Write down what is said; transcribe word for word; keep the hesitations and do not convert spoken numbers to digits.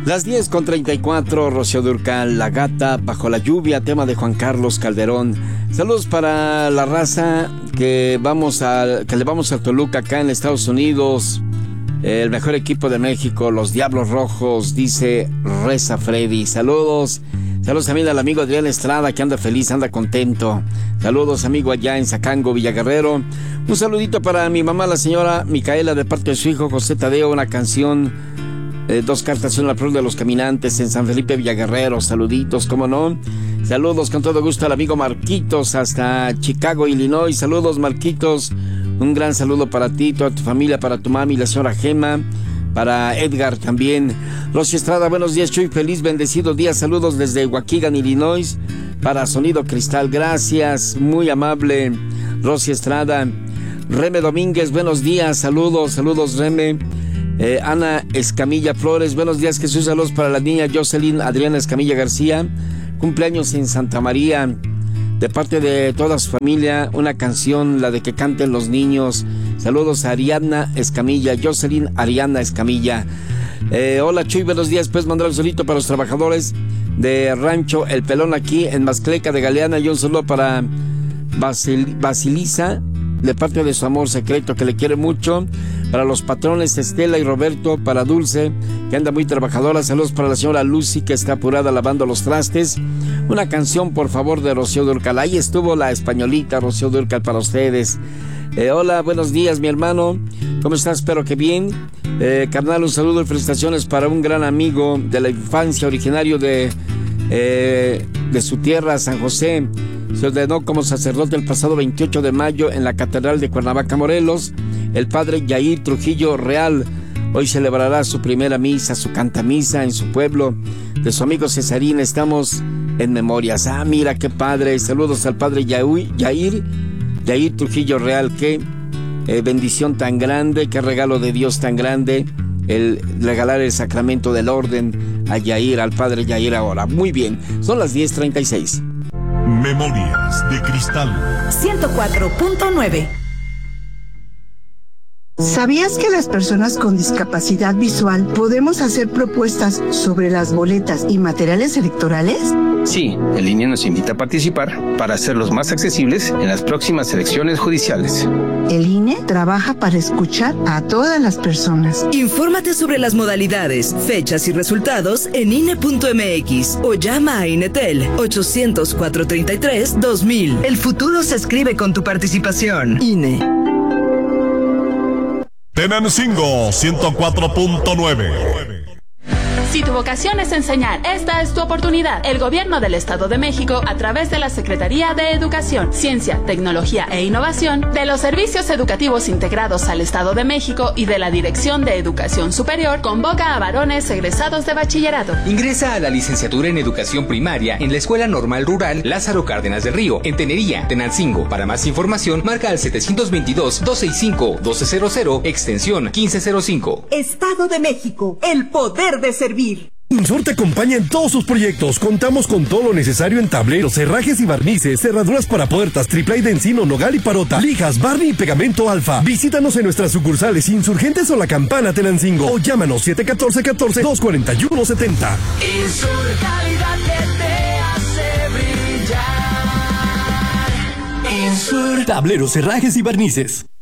Las diez con treinta y cuatro, Rocío Dúrcal, La Gata, Bajo la Lluvia, tema de Juan Carlos Calderón. Saludos para la raza que vamos a, que le vamos a Toluca, acá en Estados Unidos. El mejor equipo de México, los Diablos Rojos, dice Reza Freddy. Saludos. Saludos también al amigo Adrián Estrada, que anda feliz, anda contento. Saludos, amigo, allá en Zacango, Villaguerrero. Un saludito para mi mamá, la señora Micaela, de parte de su hijo José Tadeo, una canción, eh, dos cartas, una flor de los caminantes en San Felipe, Villaguerrero. Saluditos, cómo no. Saludos con todo gusto al amigo Marquitos, hasta Chicago, Illinois. Saludos, Marquitos. Un gran saludo para ti, toda tu familia, para tu mami, la señora Gema. Para Edgar también. Rosy Estrada, buenos días, Chuy, feliz, bendecido día. Saludos desde Waukegan, Illinois. Para Sonido Cristal, gracias, muy amable Rosy Estrada. Reme Domínguez, buenos días, saludos, saludos Reme. eh, Ana Escamilla Flores, buenos días, Jesús, saludos para la niña Jocelyn Adriana Escamilla García, cumpleaños en Santa María. De parte de toda su familia, una canción, la de Que Canten los Niños. Saludos a Ariadna Escamilla, Jocelyn Ariana Escamilla. Eh, hola Chuy, buenos días. Puedes mandar un solito para los trabajadores de Rancho El Pelón aquí en Mascleca de Galeana. Y un saludo para Basil, Basilisa, de parte de su amor secreto, que le quiere mucho. Para los patrones Estela y Roberto, para Dulce, que anda muy trabajadora. Saludos para la señora Lucy, que está apurada lavando los trastes. Una canción, por favor, de Rocío Dúrcal. Ahí estuvo la españolita Rocío Dúrcal para ustedes. Eh, hola, buenos días, mi hermano. ¿Cómo estás? Espero que bien. Eh, carnal, un saludo y felicitaciones para un gran amigo de la infancia, originario de, eh, de su tierra, San José. Se ordenó como sacerdote el pasado veintiocho de mayo en la Catedral de Cuernavaca, Morelos. El padre Yair Trujillo Real hoy celebrará su primera misa, su cantamisa en su pueblo. De su amigo Cesarín estamos en memorias. Ah, mira qué padre. Saludos al padre Yair, Yair, Yair Trujillo Real. Qué eh, bendición tan grande, qué regalo de Dios tan grande, el regalar el sacramento del orden a Yair, al padre Yair ahora. Muy bien, son las diez treinta y seis. Memorias de Cristal ciento cuatro punto nueve. ¿Sabías que las personas con discapacidad visual podemos hacer propuestas sobre las boletas y materiales electorales? Sí, el I N E nos invita a participar para hacerlos más accesibles en las próximas elecciones judiciales. El I N E trabaja para escuchar a todas las personas. Infórmate sobre las modalidades, fechas y resultados en I N E punto M X o llama a INETEL ochocientos, cuatrocientos treinta y tres, dos mil. El futuro se escribe con tu participación. I N E. Tenancingo ciento cuatro punto nueve. Si tu vocación es enseñar, esta es tu oportunidad. El Gobierno del Estado de México, a través de la Secretaría de Educación, Ciencia, Tecnología e Innovación, de los Servicios Educativos Integrados al Estado de México y de la Dirección de Educación Superior, convoca a varones egresados de bachillerato. Ingresa a la licenciatura en Educación Primaria en la Escuela Normal Rural Lázaro Cárdenas del Río, en Tenería, Tenancingo. Para más información, marca al setecientos veintidós, doscientos sesenta y cinco, doce cero cero, extensión quince cero cinco. Estado de México, el poder de servir. Insur te acompaña en todos sus proyectos. Contamos con todo lo necesario en tableros, herrajes y barnices, cerraduras para puertas, triplay de encino, nogal y parota, lijas, barni y pegamento alfa. Visítanos en nuestras sucursales Insurgentes o La Campana Tenancingo o llámanos siete uno cuatro, uno cuatro, dos cuatro uno, siete cero. Insur, calidad que te hace brillar. Insur. Tableros, herrajes y barnices.